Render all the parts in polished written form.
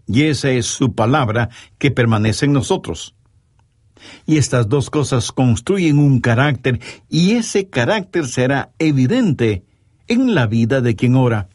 y esa es su palabra que permanece en nosotros. Y estas dos cosas construyen un carácter, y ese carácter será evidente en la vida de quien ora.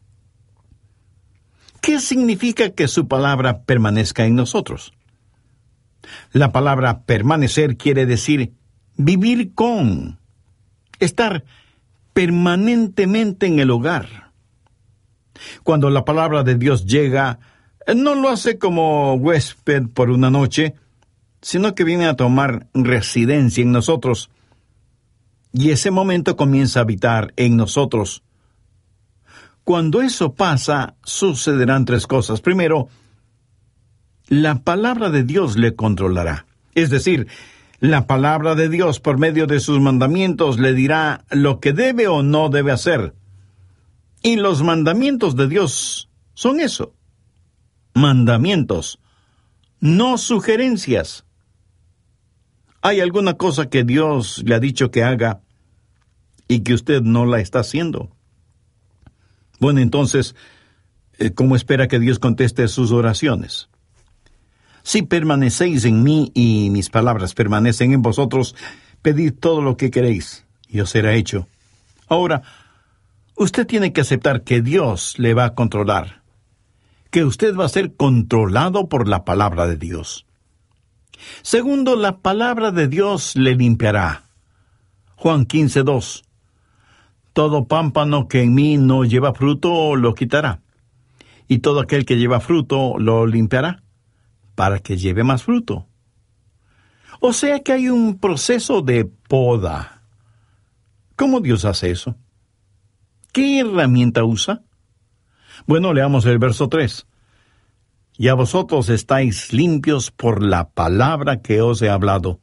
¿Qué significa que su palabra permanezca en nosotros? La palabra permanecer quiere decir vivir con, estar permanentemente en el hogar. Cuando la palabra de Dios llega, no lo hace como huésped por una noche, sino que viene a tomar residencia en nosotros. Y ese momento comienza a habitar en nosotros. Cuando eso pasa, sucederán tres cosas. Primero, la palabra de Dios le controlará. Es decir, la palabra de Dios, por medio de sus mandamientos, le dirá lo que debe o no debe hacer. Y los mandamientos de Dios son eso. Mandamientos, no sugerencias. ¿Hay alguna cosa que Dios le ha dicho que haga y que usted no la está haciendo? Bueno, entonces, ¿cómo espera que Dios conteste sus oraciones? Si permanecéis en mí y mis palabras permanecen en vosotros, pedid todo lo que queréis y os será hecho. Ahora, usted tiene que aceptar que Dios le va a controlar, que usted va a ser controlado por la palabra de Dios. Segundo, la palabra de Dios le limpiará. Juan 15:2. Todo pámpano que en mí no lleva fruto lo quitará, y todo aquel que lleva fruto lo limpiará, para que lleve más fruto. O sea que hay un proceso de poda. ¿Cómo Dios hace eso? ¿Qué herramienta usa? Bueno, leamos el verso 3. Y a vosotros estáis limpios por la palabra que os he hablado.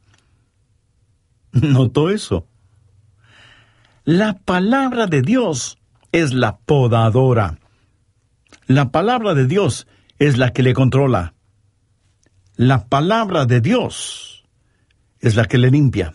¿Notó eso? La palabra de Dios es la podadora. La palabra de Dios es la que le controla. La palabra de Dios es la que le limpia.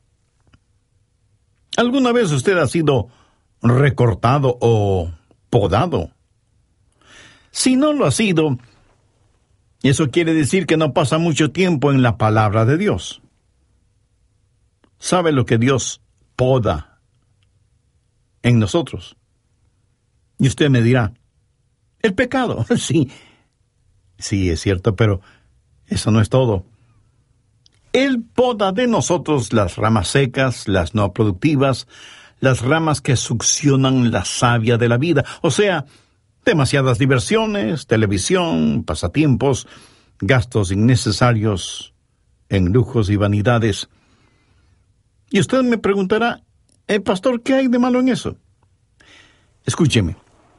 ¿Alguna vez usted ha sido recortado o podado? Si no lo ha sido, eso quiere decir que no pasa mucho tiempo en la palabra de Dios. ¿Sabe lo que Dios poda en nosotros? Y usted me dirá, el pecado. Sí, es cierto, pero eso no es todo. Él poda de nosotros las ramas secas, las no productivas, las ramas que succionan la savia de la vida, o sea, demasiadas diversiones, televisión, pasatiempos, gastos innecesarios en lujos y vanidades. Y usted me preguntará, pastor, ¿qué hay de malo en eso? Escúcheme.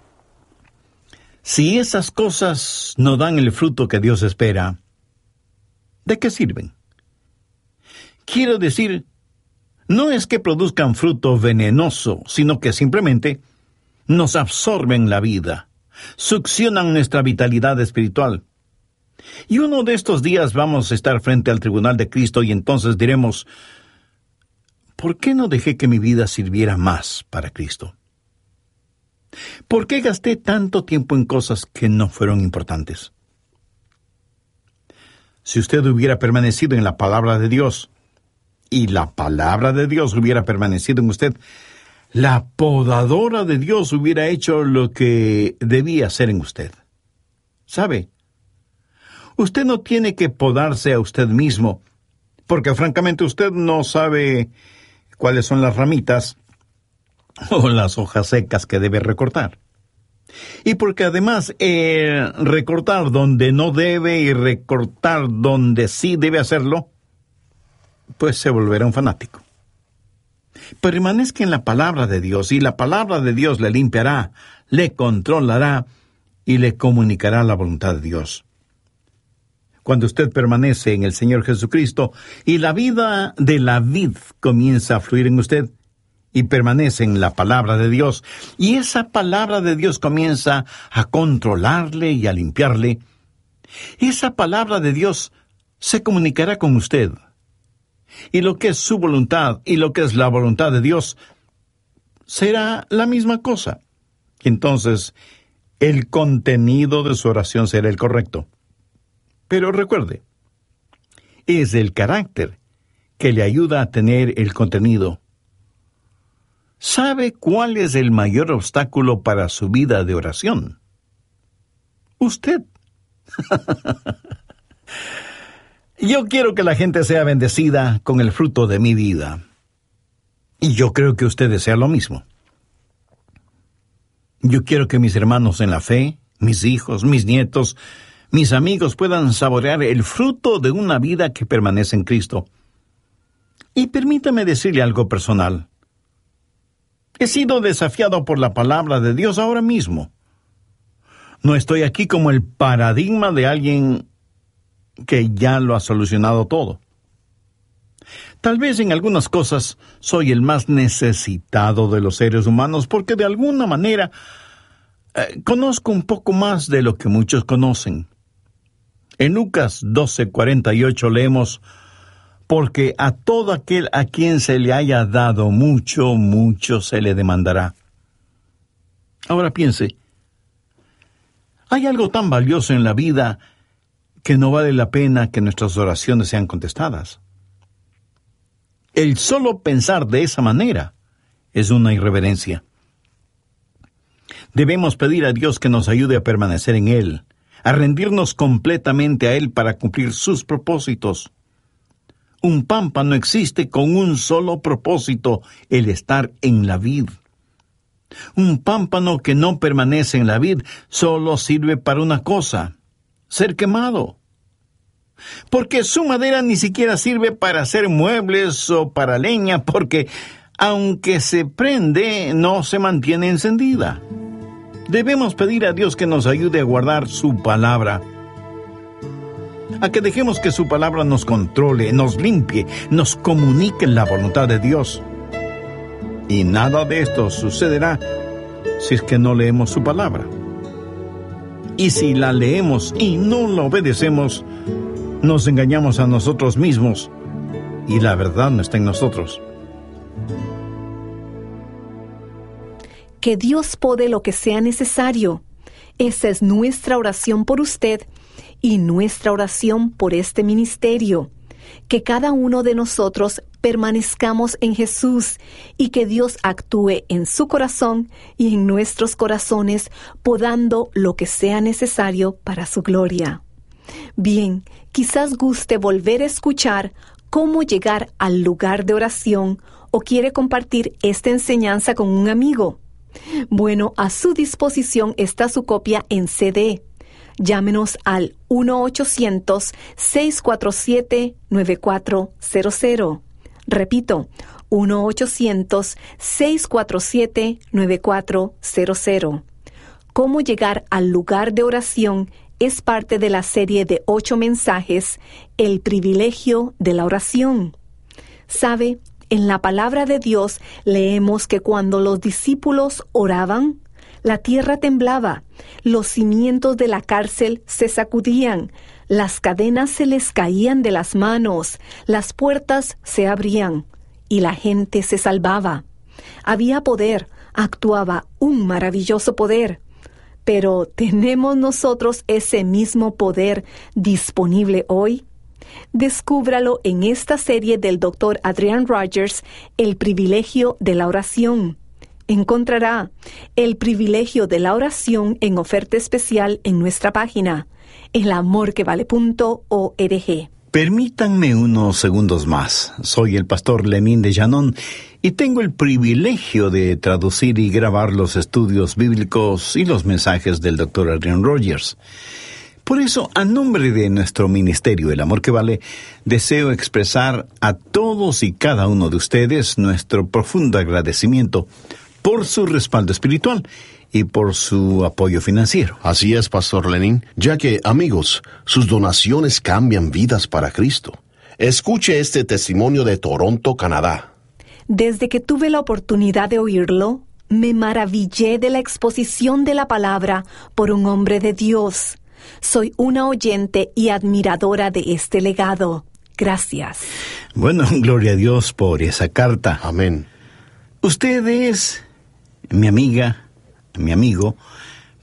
Si esas cosas no dan el fruto que Dios espera, ¿de qué sirven? Quiero decir, no es que produzcan fruto venenoso, sino que simplemente nos absorben la vida, succionan nuestra vitalidad espiritual. Y uno de estos días vamos a estar frente al tribunal de Cristo y entonces diremos, ¿por qué no dejé que mi vida sirviera más para Cristo? ¿Por qué gasté tanto tiempo en cosas que no fueron importantes? Si usted hubiera permanecido en la palabra de Dios, y la palabra de Dios hubiera permanecido en usted, la podadora de Dios hubiera hecho lo que debía hacer en usted. ¿Sabe? Usted no tiene que podarse a usted mismo, porque francamente usted no sabe cuáles son las ramitas o las hojas secas que debe recortar. Y porque además recortar donde no debe y recortar donde sí debe hacerlo, pues se volverá un fanático. Permanezca en la palabra de Dios, y la palabra de Dios le limpiará, le controlará y le comunicará la voluntad de Dios. Cuando usted permanece en el Señor Jesucristo y la vida de la vid comienza a fluir en usted y permanece en la palabra de Dios, y esa palabra de Dios comienza a controlarle y a limpiarle, esa palabra de Dios se comunicará con usted. Y lo que es su voluntad y lo que es la voluntad de Dios será la misma cosa. Entonces, el contenido de su oración será el correcto. Pero recuerde, es el carácter que le ayuda a tener el contenido. ¿Sabe cuál es el mayor obstáculo para su vida de oración? Usted. Yo quiero que la gente sea bendecida con el fruto de mi vida. Y yo creo que usted desea lo mismo. Yo quiero que mis hermanos en la fe, mis hijos, mis nietos, mis amigos puedan saborear el fruto de una vida que permanece en Cristo. Y permítame decirle algo personal. He sido desafiado por la palabra de Dios ahora mismo. No estoy aquí como el paradigma de alguien que ya lo ha solucionado todo. Tal vez en algunas cosas soy el más necesitado de los seres humanos porque de alguna manera conozco un poco más de lo que muchos conocen. En Lucas 12:48 leemos: porque a todo aquel a quien se le haya dado mucho, mucho se le demandará. Ahora piense, ¿hay algo tan valioso en la vida que no vale la pena que nuestras oraciones sean contestadas? El solo pensar de esa manera es una irreverencia. Debemos pedir a Dios que nos ayude a permanecer en Él, a rendirnos completamente a Él para cumplir sus propósitos. Un pámpano existe con un solo propósito, el estar en la vid. Un pámpano que no permanece en la vid solo sirve para una cosa: ser quemado. Porque su madera ni siquiera sirve para hacer muebles o para leña, porque aunque se prende, no se mantiene encendida. Debemos pedir a Dios que nos ayude a guardar su palabra, a que dejemos que su palabra nos controle, nos limpie, nos comunique la voluntad de Dios. Y nada de esto sucederá si es que no leemos su palabra. Y si la leemos y no la obedecemos, nos engañamos a nosotros mismos y la verdad no está en nosotros. Que Dios pode lo que sea necesario. Esa es nuestra oración por usted y nuestra oración por este ministerio. Que cada uno de nosotros permanezcamos en Jesús y que Dios actúe en su corazón y en nuestros corazones, podando lo que sea necesario para su gloria. Bien, quizás guste volver a escuchar cómo llegar al lugar de oración o quiere compartir esta enseñanza con un amigo. Bueno, a su disposición está su copia en CD. Llámenos al 1-800-647-9400. Repito, 1-800-647-9400. Cómo llegar al lugar de oración es parte de la serie de 8 mensajes, El privilegio de la oración. ¿Sabe? En la palabra de Dios leemos que cuando los discípulos oraban, la tierra temblaba, los cimientos de la cárcel se sacudían, las cadenas se les caían de las manos, las puertas se abrían y la gente se salvaba. Había poder, actuaba un maravilloso poder. Pero ¿tenemos nosotros ese mismo poder disponible hoy? Descúbralo en esta serie del Dr. Adrian Rogers, El privilegio de la oración. Encontrará El privilegio de la oración en oferta especial en nuestra página, elamorquevale.org. Permítanme unos segundos más. Soy el pastor Lenín de Llanón y tengo el privilegio de traducir y grabar los estudios bíblicos y los mensajes del Dr. Adrian Rogers. Por eso, a nombre de nuestro ministerio El Amor que Vale, deseo expresar a todos y cada uno de ustedes nuestro profundo agradecimiento por su respaldo espiritual y por su apoyo financiero. Así es, Pastor Lenín, ya que, amigos, sus donaciones cambian vidas para Cristo. Escuche este testimonio de Toronto, Canadá. Desde que tuve la oportunidad de oírlo, me maravillé de la exposición de la palabra por un hombre de Dios. Soy una oyente y admiradora de este legado. Gracias. Bueno, gloria a Dios por esa carta. Amén. Usted es mi amiga, mi amigo,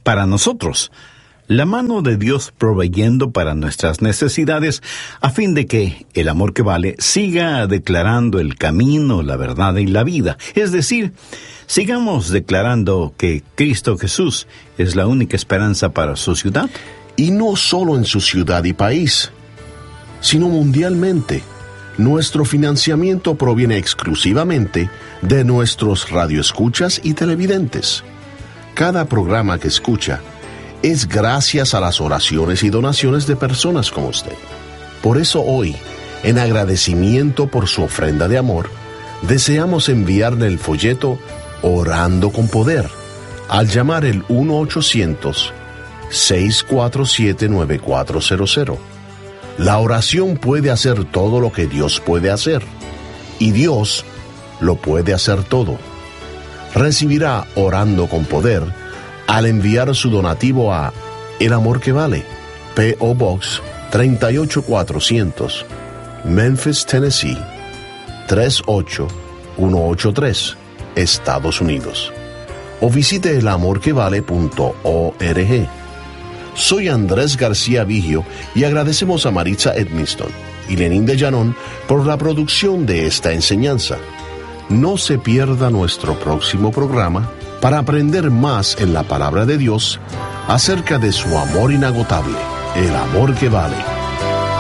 para nosotros. La mano de Dios proveyendo para nuestras necesidades, a fin de que el amor que vale siga declarando el camino, la verdad y la vida. Es decir, sigamos declarando que Cristo Jesús es la única esperanza para su ciudad. Y no solo en su ciudad y país, sino mundialmente. Nuestro financiamiento proviene exclusivamente de nuestros radioescuchas y televidentes. Cada programa que escucha es gracias a las oraciones y donaciones de personas como usted. Por eso hoy, en agradecimiento por su ofrenda de amor, deseamos enviarle el folleto Orando con Poder al llamar el 1-800-647-9400. La oración puede hacer todo lo que Dios puede hacer, y Dios lo puede hacer todo. Recibirá Orando con Poder al enviar su donativo a El Amor que Vale, P.O. Box 38400, Memphis, Tennessee 38183, Estados Unidos. O visite elamorquevale.org. Soy Andrés García Vigio y agradecemos a Maritza Edmiston y Lenín de Llanón por la producción de esta enseñanza. No se pierda nuestro próximo programa para aprender más en la palabra de Dios acerca de su amor inagotable, el amor que vale.